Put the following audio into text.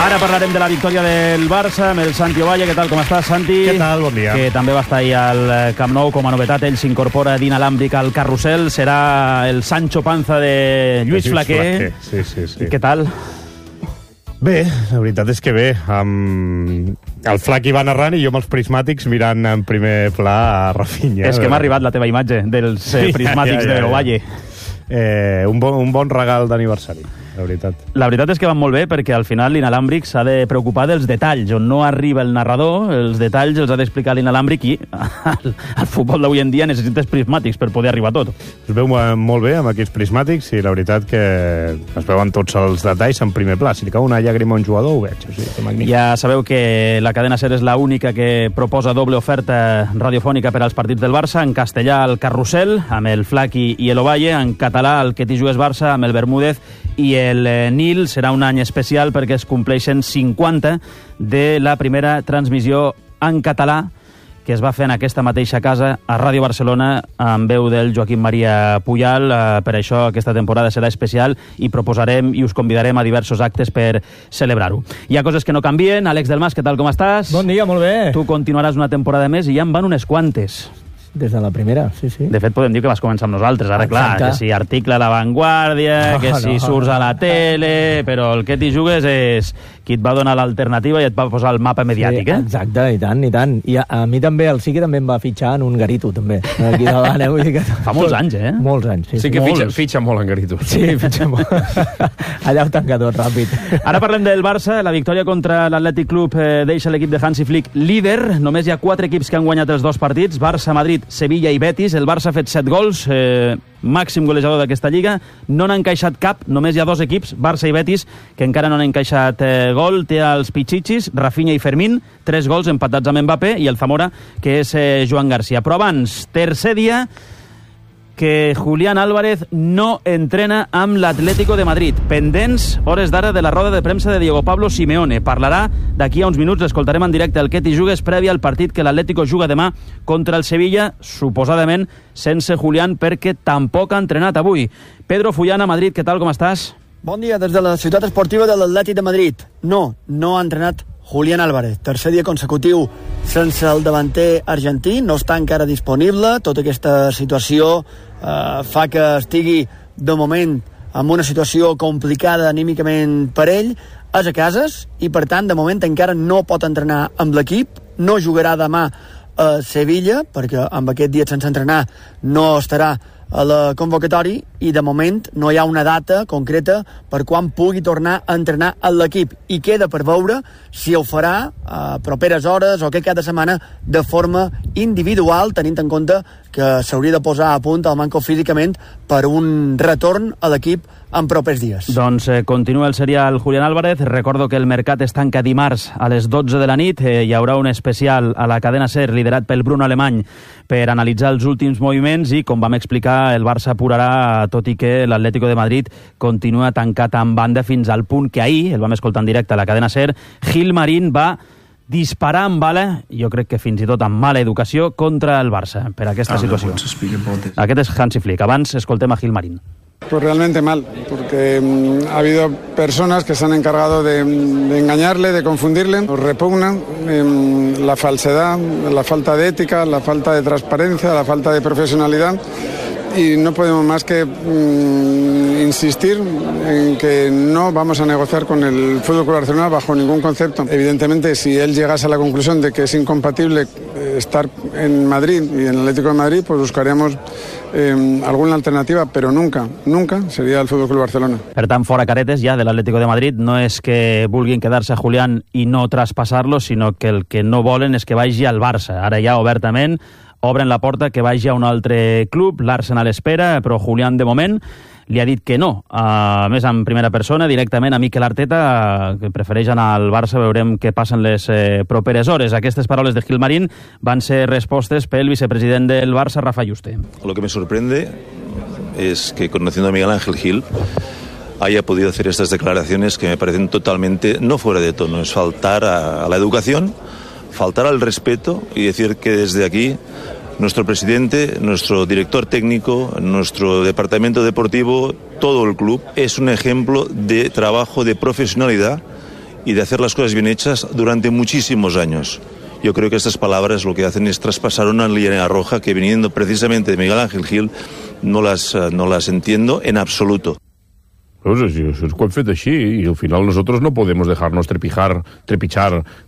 Ara parlarem de la victòria del Barça amb el Santi Ovalle. Què tal, com estàs, Santi? Què tal, bon dia. Que també va estar ahir al Camp Nou com a novetat. Ell s'incorpora d'inalàmbric al carrusel. Serà el Sancho Panza de Lluís Flaquer. Sí. I què tal? Bé, la veritat és que bé. El Flaqui va narrant i jo amb els prismàtics mirant en primer pla a Rafinha. És que m'ha arribat la teva imatge dels prismàtics de Ovalle. Un bon regal d'aniversari, la veritat. La veritat és que van molt bé perquè al final l'inalàmbric s'ha de preocupar dels detalls. On no arriba el narrador, els detalls els ha d'explicar l'inalàmbric i al futbol d'avui en dia necessites prismàtics per poder arribar a tot. Es veu molt bé amb aquests prismàtics i la veritat que es veuen tots els detalls en primer pla. Si li cau una llàgrima a un jugador ho veig. O sigui, magnífic. Ja sabeu que la cadena SER és l'única que proposa doble oferta radiofònica per als partits del Barça, en castellà el Carrusel, amb el Flaqui i l'Ovalle, en català el Que t'hi jugues Barça, amb el Bermúdez i el Nil. Serà un any especial perquè es compleixen 50 de la primera transmissió en català que es va fer en aquesta mateixa casa a Ràdio Barcelona amb veu del Joaquim Maria Puyal. Per això aquesta temporada serà especial i proposarem i us convidarem a diversos actes per celebrar-ho. Hi ha coses que no canvien. Àlex Delmas, què tal, com estàs? Bon dia, molt bé. Tu continuaràs una temporada més i ja en van unes quantes. Des de la primera, sí. De fet, podem dir que vas començar amb nosaltres. Ara, clar, que si article a La Vanguardia, que si surts a la tele... Però el que t'hi jugues és qui et va donar l'alternativa i et va posar el mapa mediàtic, eh? Exacte, i tant. I a mi també, el Siqui també em va fitxar en un Garito, també. Aquí davant, vull dir que... Fa molts anys, eh? Molts anys, sí. Sí que fitxa molt en Garito. Sí, fitxa molt. Allà ho tanca tot, ràpid. Ara parlem del Barça. La victòria contra l'Atlètic Club deixa l'equip de Hansi Flick líder. Només hi ha 4 equips que han guanyat els 2 partits. Barça, Madrid, Sevilla i Betis. El Barça ha fet 7 gols, màxim golejador d'aquesta lliga. No n'ha encaixat cap, només hi ha 2 equips, Barça i Betis, que encara no han encaixat gol. Té els Pichichis, Rafinha i Fermín, 3 gols empatats amb Mbappé, i el Zamora, que és Joan García. Però abans, tercer dia que Julián Álvarez no entrena amb l'Atlético de Madrid. Pendents, hores d'ara, de la roda de premsa de Diego Pablo Simeone. Parlarà d'aquí a uns minuts, l'escoltarem en directe al Que t'hi jugues, prèvia al partit que l'Atlético juga demà contra el Sevilla, suposadament sense Julián, perquè tampoc ha entrenat avui. Pedro Fullana, Madrid, què tal, com estàs? Bon dia des de la ciutat esportiva de l'Atlètic de Madrid. No ha entrenat Julián Álvarez. Tercer dia consecutiu sense el davanter argentí, no està encara disponible. Tota aquesta situació fa que estigui de moment en una situació complicada anímicament per ell. És a cases i per tant de moment encara no pot entrenar amb l'equip, no jugarà demà a Sevilla perquè amb aquest dia sense entrenar no estarà a la convocatòria i de moment no hi ha una data concreta per quan pugui tornar a entrenar a l'equip i queda per veure si ho farà a properes hores o que cada setmana de forma individual, tenint en compte que s'hauria de posar a punt el manco físicament per un retorn a l'equip en propers dies. Doncs continua el serial Julián Álvarez. Recordo que el mercat es tanca dimarts a les 12 de la nit. Hi haurà un especial a la cadena SER liderat pel Bruno Alemany per analitzar els últims moviments i, com vam explicar, el Barça apurarà, tot i que l'Atlético de Madrid continua tancat en banda fins al punt que ahir, el vam escoltar en directe a la cadena SER, Gil Marín va disparar amb bala, jo crec que fins i tot amb mala educació, contra el Barça per aquesta situació. Aquest és Hansi Flick. Abans escoltem a Gil Marín. Pues realmente mal, porque ha habido personas que se han encargado de engañarle, de confundirle. Nos repugna la falsedad, la falta de ética, la falta de transparencia, la falta de profesionalidad. Y no podemos más que insistir en que no vamos a negociar con el FC Barcelona bajo ningún concepto. Evidentemente, si él llegase a la conclusión de que es incompatible estar en Madrid y en el Atlético de Madrid, pues buscaríamos alguna alternativa, però nunca seria el FC Barcelona. Per tant, fora caretes ja de l'Atlético de Madrid. No és que vulguin quedar-se a Julián i no traspassar-lo, sinó que el que no volen és que vagi al Barça. Ara ja obertament obren la porta que vagi a un altre club. L'Arsenal espera, però Julián de moment li ha dit que no. A més, en primera persona, directament a Mikel Arteta, que prefereix anar al Barça. Veurem què passen les properes hores. Aquestes paraules de Gil Marín van ser respostes pel vicepresident del Barça, Rafa Yuste. Lo que me sorprende es que, conociendo a Miguel Ángel Gil, haya podido hacer estas declaraciones que me parecen totalmente no fuera de tono. Es faltar a la educación, faltar al respeto y decir que desde aquí nuestro presidente, nuestro director técnico, nuestro departamento deportivo, todo el club es un ejemplo de trabajo, de profesionalidad y de hacer las cosas bien hechas durante muchísimos años. Yo creo que estas palabras lo que hacen es traspasar una línea roja que, viniendo precisamente de Miguel Ángel Gil, no las entiendo en absoluto. Pues eso es que han fet així, y al final nosotros no podemos dejarnos trepichar